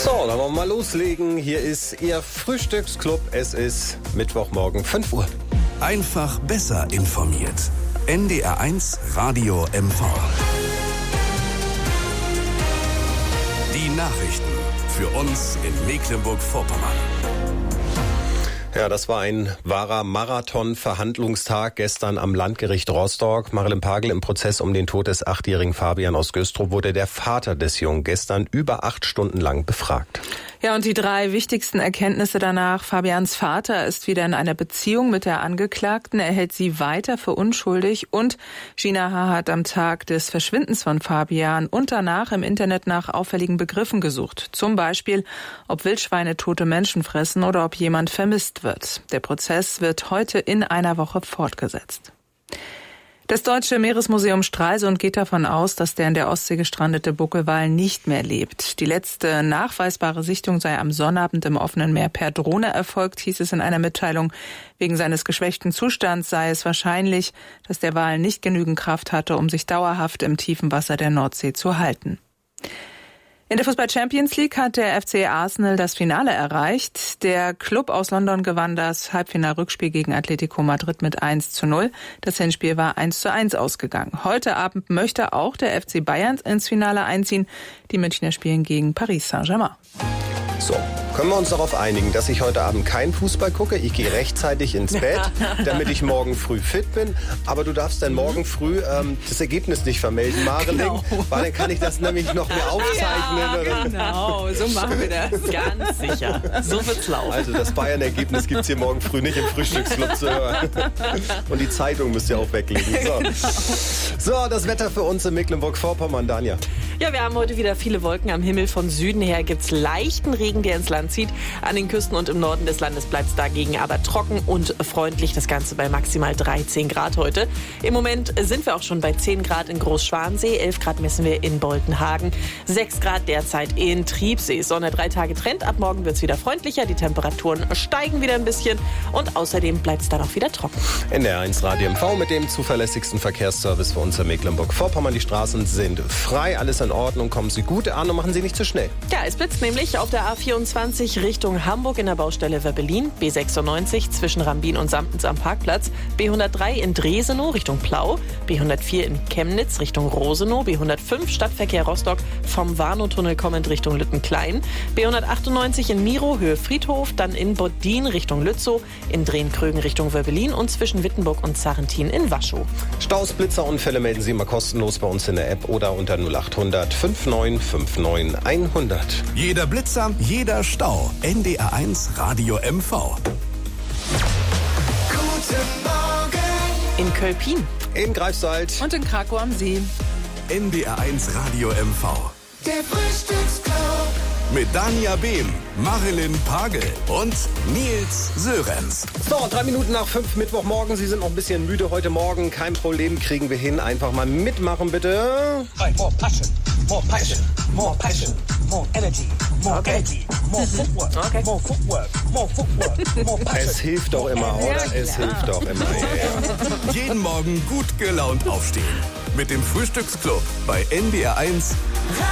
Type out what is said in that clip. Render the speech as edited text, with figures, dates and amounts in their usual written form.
So, dann wollen wir mal loslegen. Hier ist Ihr Frühstücksclub. Es ist Mittwochmorgen 5 Uhr. Einfach besser informiert. NDR1 Radio MV. Die Nachrichten für uns in Mecklenburg-Vorpommern. Ja, das war ein wahrer Marathon-Verhandlungstag gestern am Landgericht Rostock. Marilyn Pagel, im Prozess um den Tod des 8-jährigen Fabian aus Güstrow wurde der Vater des Jungen gestern über 8 Stunden lang befragt. Ja, und die 3 wichtigsten Erkenntnisse danach. Fabians Vater ist wieder in einer Beziehung mit der Angeklagten. Er hält sie weiter für unschuldig. Und Gina H. hat am Tag des Verschwindens von Fabian und danach im Internet nach auffälligen Begriffen gesucht. Zum Beispiel, ob Wildschweine tote Menschen fressen oder ob jemand vermisst wird. Der Prozess wird heute in einer Woche fortgesetzt. Das Deutsche Meeresmuseum Stralsund geht davon aus, dass der in der Ostsee gestrandete Buckelwal nicht mehr lebt. Die letzte nachweisbare Sichtung sei am Sonnabend im offenen Meer per Drohne erfolgt, hieß es in einer Mitteilung. Wegen seines geschwächten Zustands sei es wahrscheinlich, dass der Wal nicht genügend Kraft hatte, um sich dauerhaft im tiefen Wasser der Nordsee zu halten. In der Fußball-Champions League hat der FC Arsenal das Finale erreicht. Der Club aus London gewann das Halbfinal-Rückspiel gegen Atletico Madrid mit 1:0. Das Hinspiel war 1:1 ausgegangen. Heute Abend möchte auch der FC Bayern ins Finale einziehen. Die Münchner spielen gegen Paris Saint-Germain. So, können wir uns darauf einigen, dass ich heute Abend keinen Fußball gucke? Ich gehe rechtzeitig ins Bett, damit ich morgen früh fit bin. Aber du darfst dann morgen früh das Ergebnis nicht vermelden, Marilyn, genau. Weil dann kann ich das nämlich noch mehr aufzeichnen. Ja, genau, so machen wir das. Ganz sicher. So wird's laufen. Also das Bayern-Ergebnis gibt's hier morgen früh nicht im Frühstücksclub zu hören. Und die Zeitung müsst ihr auch weglegen. So, das Wetter für uns in Mecklenburg-Vorpommern, Danja. Ja, wir haben heute wieder viele Wolken am Himmel. Von Süden her gibt's leichten Regen, der ins Land zieht. An den Küsten und im Norden des Landes bleibt's dagegen aber trocken und freundlich. Das Ganze bei maximal 13 Grad heute. Im Moment sind wir auch schon bei 10 Grad in Großschwansee, 11 Grad messen wir in Boltenhagen, 6 Grad derzeit in Triebsee. Sonne 3 Tage Trend, ab morgen wird's wieder freundlicher, die Temperaturen steigen wieder ein bisschen und außerdem bleibt's dann auch wieder trocken. NDR1 Radio MV mit dem zuverlässigsten Verkehrsservice für uns in Mecklenburg-Vorpommern. Die Straßen sind frei, alles in Ordnung, kommen Sie gut an und machen Sie nicht zu schnell. Ja, es blitzt nämlich auf der A24 Richtung Hamburg in der Baustelle Werbelin, B96 zwischen Rambin und Samtens am Parkplatz, B103 in Dresenow Richtung Plau, B104 in Chemnitz Richtung Rosenow, B105 Stadtverkehr Rostock vom Warnow-Tunnel kommend Richtung Lüttenklein, B198 in Miro Höhe Friedhof, dann in Boddin Richtung Lützow, in Drehn-Krögen Richtung Werbelin und zwischen Wittenburg und Sarrentin in Waschow. Staus, Blitzer, Unfälle melden Sie immer kostenlos bei uns in der App oder unter 0800 5959 100. Jeder Blitzer, jeder Stau. NDR1 Radio MV. Guten Morgen. In Kölpin. In Greifswald. Und in Krakow am See. NDR1 Radio MV. Der Frühstücksclub. Mit Danja Behm, Marilyn Pagel und Nils Sörenz. So, 3 Minuten nach 5 Mittwochmorgen. Sie sind noch ein bisschen müde heute Morgen. Kein Problem, kriegen wir hin. Einfach mal mitmachen, bitte. More passion, more passion, more passion, more energy, more energy, more footwork, more footwork, more footwork, more passion. Es hilft doch immer, oder? Es hilft doch immer. Ja. Jeden Morgen gut gelaunt aufstehen. Mit dem Frühstücksclub bei NDR1